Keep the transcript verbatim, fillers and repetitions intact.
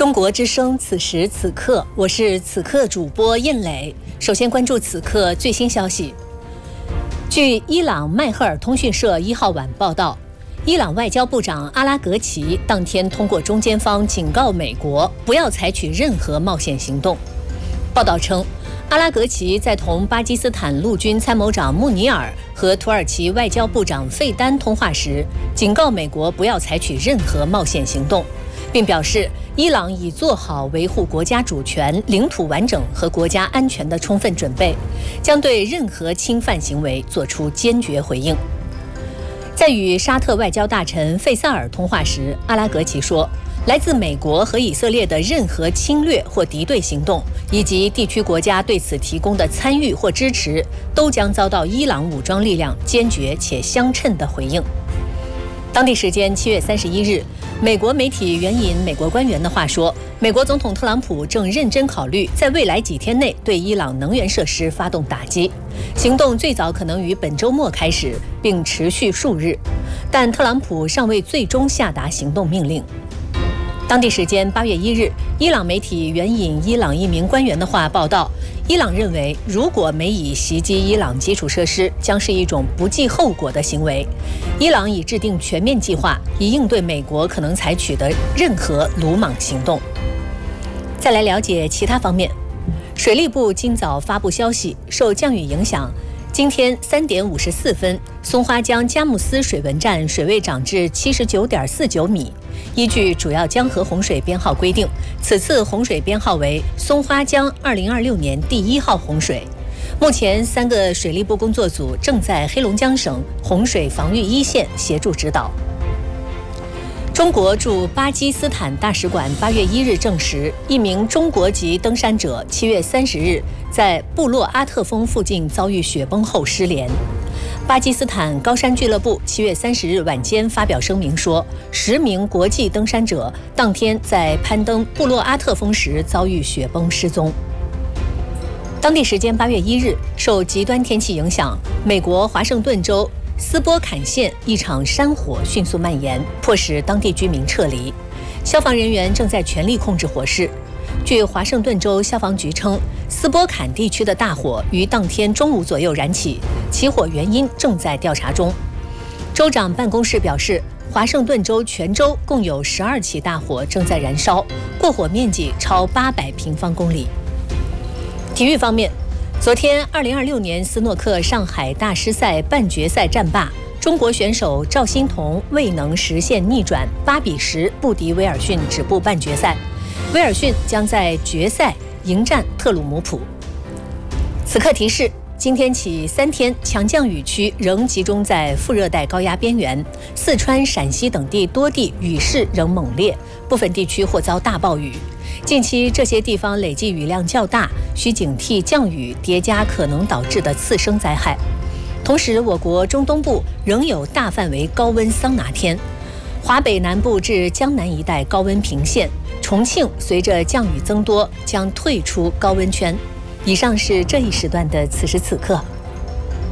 中国之声，此时此刻，我是此刻主播印磊。首先关注此刻最新消息。据伊朗迈赫尔通讯社一号晚报道，伊朗外交部长阿拉格齐当天通过中间方警告美国不要采取任何冒险行动。报道称，阿拉格齐在同巴基斯坦陆军参谋长穆尼尔和土耳其外交部长费丹通话时，警告美国不要采取任何冒险行动，并表示伊朗已做好维护国家主权、领土完整和国家安全的充分准备，将对任何侵犯行为作出坚决回应。在与沙特外交大臣费萨尔通话时，阿拉格齐说，来自美国和以色列的任何侵略或敌对行动，以及地区国家对此提供的参与或支持，都将遭到伊朗武装力量坚决且相称的回应。当地时间七月三十一日，美国媒体援引美国官员的话说，美国总统特朗普正认真考虑在未来几天内对伊朗能源设施发动打击，行动最早可能于本周末开始，并持续数日，但特朗普尚未最终下达行动命令。当地时间八月一日，伊朗媒体援引伊朗一名官员的话报道，伊朗认为如果美以袭击伊朗基础设施，将是一种不计后果的行为。伊朗已制定全面计划，以应对美国可能采取的任何鲁莽行动。再来了解其他方面，水利部今早发布消息，受降雨影响，今天三点五十四分，松花江佳木斯水文站水位涨至七十九点四九米。依据主要江河洪水编号规定，此次洪水编号为松花江二零二六年第一号洪水。目前，三个水利部工作组正在黑龙江省洪水防御一线协助指导。中国驻巴基斯坦大使馆八月一日证实，一名中国籍登山者七月三十日在布洛阿特峰附近遭遇雪崩后失联。巴基斯坦高山俱乐部七月三十日晚间发表声明说，十名国际登山者当天在攀登布洛阿特峰时遭遇雪崩失踪。当地时间八月一日，受极端天气影响，美国华盛顿州斯波坎县一场山火迅速蔓延，迫使当地居民撤离。消防人员正在全力控制火势。据华盛顿州消防局称，斯波坎地区的大火于当天中午左右燃起，起火原因正在调查中。州长办公室表示，华盛顿州全州共有十二起大火正在燃烧，过火面积超八百平方公里。体育方面，昨天二零二六年斯诺克上海大师赛半决赛战罢，中国选手赵欣彤未能实现逆转，八比十不敌威尔逊，止步半决赛。威尔逊将在决赛迎战特鲁姆普。此刻提示，今天起三天强降雨区仍集中在副热带高压边缘，四川、陕西等地多地雨势仍猛烈，部分地区或遭大暴雨。近期这些地方累计雨量较大，需警惕降雨叠加可能导致的次生灾害。同时，我国中东部仍有大范围高温桑拿天，华北南部至江南一带高温频现，重庆随着降雨增多将退出高温圈。以上是这一时段的此时此刻。